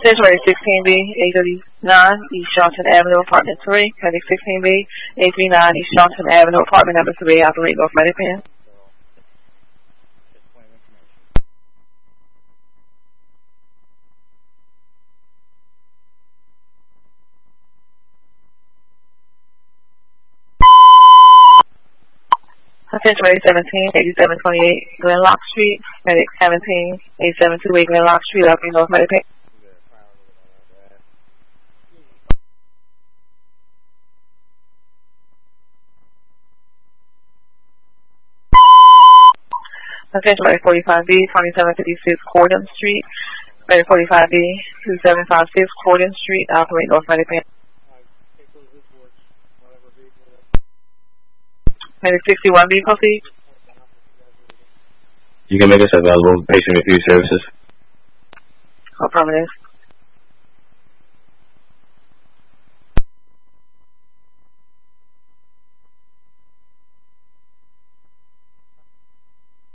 Attention ready 16B, 839 East Johnson Avenue, Apartment 3. Medic 16B, 839 East Johnson Avenue, Apartment number 3, operate North Medic Pen. Attention ready 17, 8728 Glenlock Street. Medic 17, 8728 Glenlock Street, operate North Medic Pen. Attention ready 45B, 2756 Cordon Street. Ready 45B, 2756 Cordon Street, operate North Medic Pen. Medic 61B, proceed. You can make us available patient review services. Affirmative.